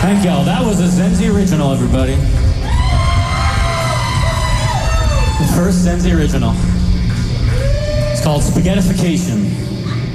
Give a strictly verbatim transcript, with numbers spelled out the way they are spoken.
Thank y'all. That was a Zenzi original, everybody. The first Zenzi original. It's called Spaghettification.